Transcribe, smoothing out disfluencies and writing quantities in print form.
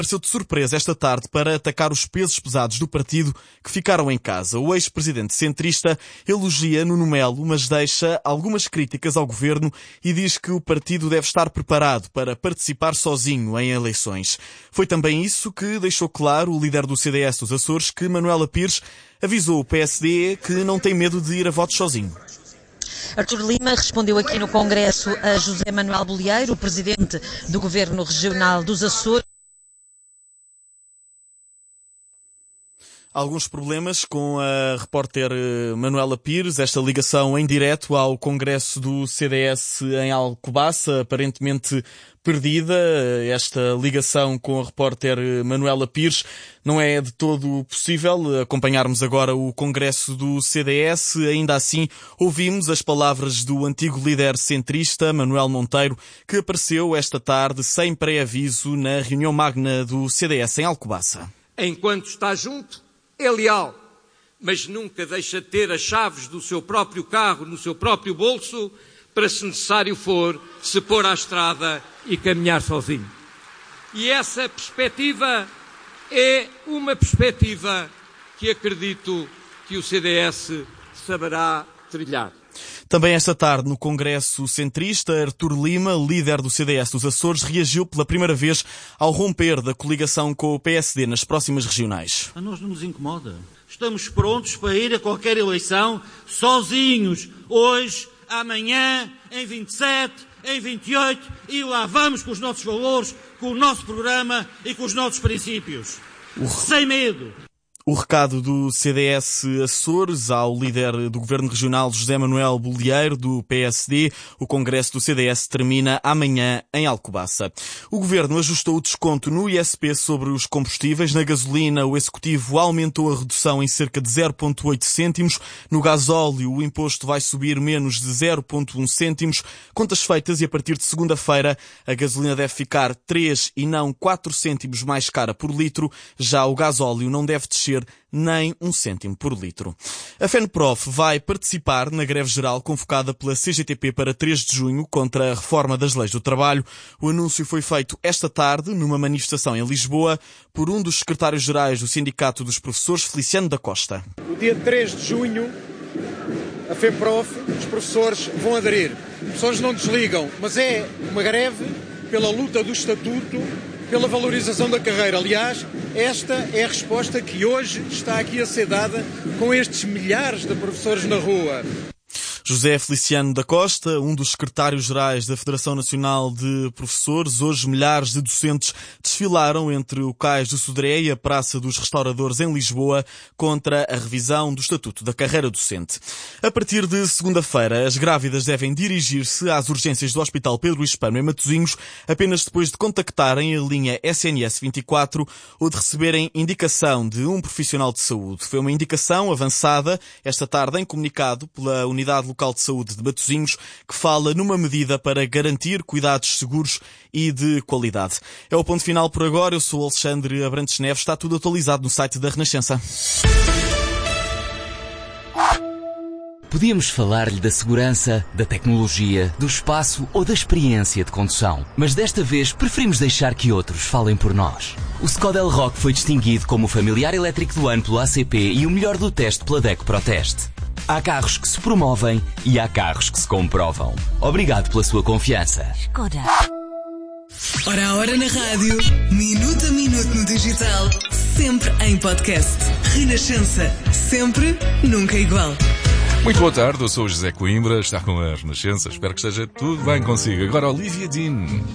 Apareceu de surpresa esta tarde para atacar os pesos pesados do partido que ficaram em casa. O ex-presidente centrista elogia Nuno Melo, mas deixa algumas críticas ao governo e diz que o partido deve estar preparado para participar sozinho em eleições. Foi também isso que deixou claro o líder do CDS dos Açores, que Manuela Pires avisou o PSD que não tem medo de ir a votos sozinho. Artur Lima respondeu aqui no Congresso a José Manuel Bolieiro, o presidente do Governo Regional dos Açores. Alguns problemas com a repórter Manuela Pires, esta ligação em direto ao Congresso do CDS em Alcobaça, aparentemente perdida. Esta ligação com a repórter Manuela Pires não é de todo possível acompanharmos agora o Congresso do CDS. Ainda assim, ouvimos as palavras do antigo líder centrista, Manuel Monteiro, que apareceu esta tarde sem pré-aviso na reunião magna do CDS em Alcobaça. Enquanto está junto, é leal, mas nunca deixa de ter as chaves do seu próprio carro no seu próprio bolso para, se necessário for, se pôr à estrada e caminhar sozinho. E essa perspectiva é uma perspectiva que acredito que o CDS saberá trilhar. Também esta tarde, no Congresso centrista, Artur Lima, líder do CDS dos Açores, reagiu pela primeira vez ao romper da coligação com o PSD nas próximas regionais. A nós não nos incomoda. Estamos prontos para ir a qualquer eleição sozinhos. Hoje, amanhã, em 27, em 28, e lá vamos com os nossos valores, com o nosso programa e com os nossos princípios. Sem medo. O recado do CDS Açores ao líder do Governo Regional, José Manuel Bolieiro, do PSD. O Congresso do CDS termina amanhã em Alcobaça. O Governo ajustou o desconto no ISP sobre os combustíveis. Na gasolina, o Executivo aumentou a redução em cerca de 0,8 cêntimos. No gasóleo, o imposto vai subir menos de 0,1 cêntimos. Contas feitas e a partir de segunda-feira, a gasolina deve ficar 3 e não 4 cêntimos mais cara por litro. Já o gasóleo não deve descer nem 1 cêntimo por litro. A FENPROF vai participar na greve geral convocada pela CGTP para 3 de junho contra a reforma das leis do trabalho. O anúncio foi feito esta tarde numa manifestação em Lisboa por um dos secretários-gerais do Sindicato dos Professores, Feliciano da Costa. O dia 3 de junho, a FENPROF, os professores vão aderir. Os professores não desligam, mas é uma greve pela luta do estatuto, pela valorização da carreira. Aliás, esta é a resposta que hoje está aqui a ser dada com estes milhares de professores na rua. José Feliciano da Costa, um dos secretários-gerais da Federação Nacional de Professores. Hoje, milhares de docentes desfilaram entre o Cais do Sodré e a Praça dos Restauradores em Lisboa contra a revisão do Estatuto da Carreira Docente. A partir de segunda-feira, as grávidas devem dirigir-se às urgências do Hospital Pedro Hispano em Matosinhos apenas depois de contactarem a linha SNS 24 ou de receberem indicação de um profissional de saúde. Foi uma indicação avançada esta tarde em comunicado pela Unidade Local de Saúde de Matosinhos, que fala numa medida para garantir cuidados seguros e de qualidade. É o ponto final por agora. Eu sou Alexandre Abrantes Neves. Está tudo atualizado no site da Renascença. Podíamos falar-lhe da segurança, da tecnologia, do espaço ou da experiência de condução. Mas desta vez preferimos deixar que outros falem por nós. O Skoda Elroq foi distinguido como o familiar elétrico do ano pelo ACP e o melhor do teste pela DECO ProTeste. Há carros que se promovem e há carros que se comprovam. Obrigado pela sua confiança. Skoda. Ora a hora na rádio, minuto a minuto no digital, sempre em podcast. Renascença, sempre, nunca igual. Muito boa tarde, eu sou o José Coimbra, está com a Renascença, espero que esteja tudo bem consigo. Agora Olivia Dean.